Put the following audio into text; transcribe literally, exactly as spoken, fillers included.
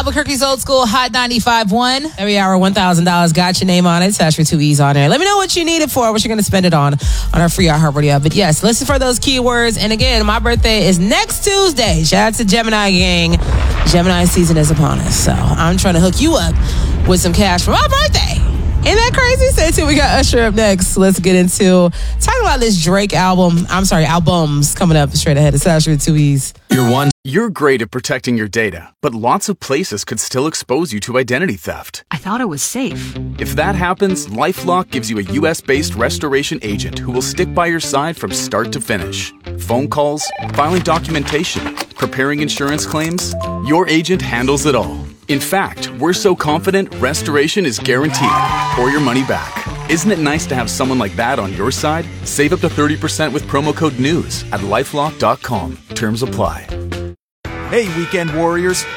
Albuquerque's Old School Hot ninety-five point one. Every hour, one thousand dollars. Got your name on it. Sash for two E's on there. Let me know what you need it for, what you're going to spend it on, on our free iHeartRadio app. But yes, listen for those keywords. And again, my birthday is next Tuesday. Shout out to Gemini gang. Gemini season is upon us. So I'm trying to hook you up with some cash for my birthday. Ain't that crazy? Stay tuned. We got Usher up next. Let's get into talking about this Drake album. I'm sorry, albums coming up straight ahead. It's Usher with two E's. You're one. You're great at protecting your data, but lots of places could still expose you to identity theft. I thought it was safe. If that happens, LifeLock gives you a U S-based restoration agent who will stick by your side from start to finish. Phone calls, filing documentation, preparing insurance claims. Your agent handles it all. In fact, we're so confident restoration is guaranteed or your money back. Isn't it nice to have someone like that on your side? Save up to thirty percent with promo code NEWS at lifelock dot com. Terms apply. Hey, weekend warriors.